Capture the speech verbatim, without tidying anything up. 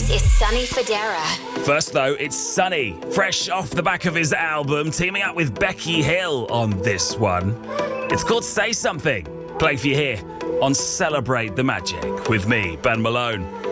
This is Sonny Fodera. First, though, it's Sonny, fresh off the back of his album, teaming up with Becky Hill on this one. It's called Say Something. Play for you here on Celebrate the Magic with me, Ben Malone.